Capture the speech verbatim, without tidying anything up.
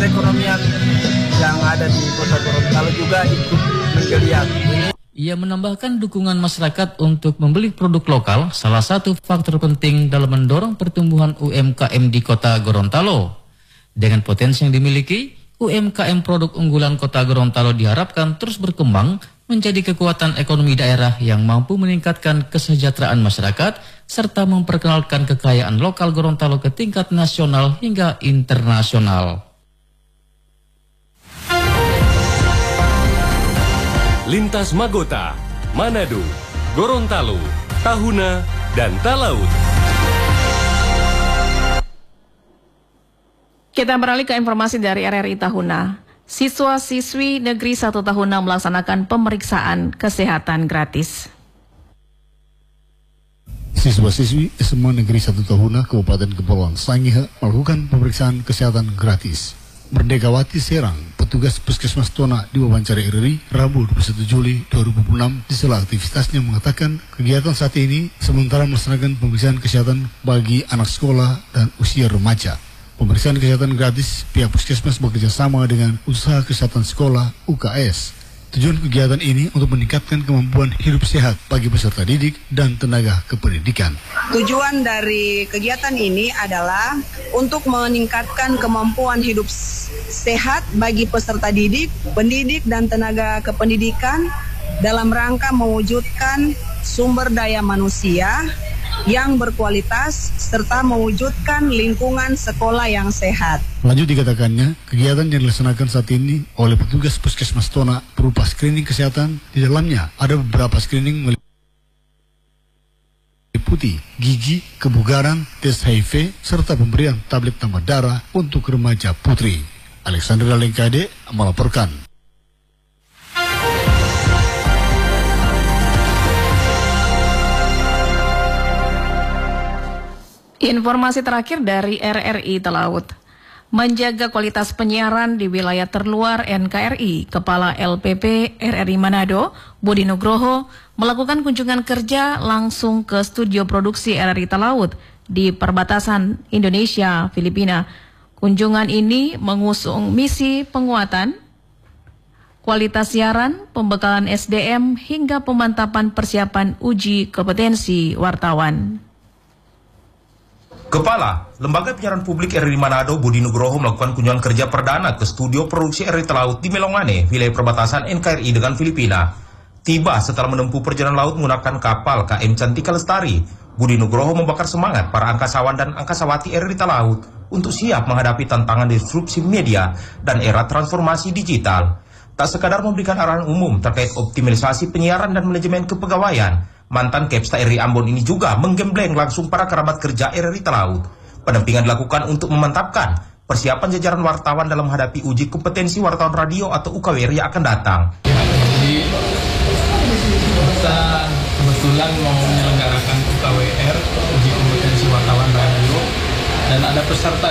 perekonomian yang ada di Kota Gorontalo juga ikut menggeliat. Ia menambahkan dukungan masyarakat untuk membeli produk lokal salah satu faktor penting dalam mendorong pertumbuhan U M K M di Kota Gorontalo. Dengan potensi yang dimiliki, U M K M produk unggulan Kota Gorontalo diharapkan terus berkembang menjadi kekuatan ekonomi daerah yang mampu meningkatkan kesejahteraan masyarakat serta memperkenalkan kekayaan lokal Gorontalo ke tingkat nasional hingga internasional. Lintas Magota, Manado, Gorontalo, Tahuna, dan Talaut. Kita beralih ke informasi dari R R I Tahuna. Siswa-siswi Negeri satu Tahuna melaksanakan pemeriksaan kesehatan gratis. Siswa-siswi S M A Negeri satu Tahuna, Kabupaten Kepulauan Sangihe melakukan pemeriksaan kesehatan gratis. Merdekawati Serang, petugas Puskesmas Tona diwawancara R R I Rabu dua puluh satu Juli dua ribu enam di sela aktivitasnya mengatakan kegiatan saat ini sementara melaksanakan pemeriksaan kesehatan bagi anak sekolah dan usia remaja. Pemeriksaan kesehatan gratis pihak Puskesmas bekerja sama dengan Usaha Kesehatan Sekolah U K S. Tujuan kegiatan ini untuk meningkatkan kemampuan hidup sehat bagi peserta didik dan tenaga kependidikan. Tujuan dari kegiatan ini adalah untuk meningkatkan kemampuan hidup sehat bagi peserta didik, pendidik, dan tenaga kependidikan dalam rangka mewujudkan sumber daya manusia yang berkualitas serta mewujudkan lingkungan sekolah yang sehat. Lanjut dikatakannya, kegiatan yang dilaksanakan saat ini oleh petugas Puskesmas Tona berupa screening kesehatan. Di dalamnya ada beberapa screening meliputi gigi, kebugaran, tes H I V, serta pemberian tablet tambah darah untuk remaja putri. Alexandra Lengkade melaporkan. Informasi terakhir dari R R I Talaut. Menjaga kualitas penyiaran di wilayah terluar N K R I, Kepala L P P R R I Manado, Budi Nugroho, melakukan kunjungan kerja langsung ke studio produksi R R I Talaut di perbatasan Indonesia-Filipina. Kunjungan ini mengusung misi penguatan kualitas siaran, pembekalan S D M, hingga pemantapan persiapan uji kompetensi wartawan. Kepala Lembaga Penyiaran Publik R R I Manado, Budi Nugroho, melakukan kunjungan kerja perdana ke studio produksi R R I Talaut di Melongane, wilayah perbatasan N K R I dengan Filipina. Tiba setelah menempuh perjalanan laut menggunakan kapal K M Cantika Lestari, Budi Nugroho membakar semangat para angkasawan dan angkasawati R R I Talaut untuk siap menghadapi tantangan disrupsi media dan era transformasi digital. Tak sekadar memberikan arahan umum terkait optimalisasi penyiaran dan manajemen kepegawaian, mantan Kepsta R R I Ambon ini juga menggembleng langsung para kerabat kerja R R I Talaut. Pendampingan dilakukan untuk memantapkan persiapan jajaran wartawan dalam menghadapi uji kompetensi wartawan radio atau U K W R yang akan datang. Ya, jadi kita kebetulan mau menyelenggarakan U K W R, uji kompetensi wartawan radio, dan ada peserta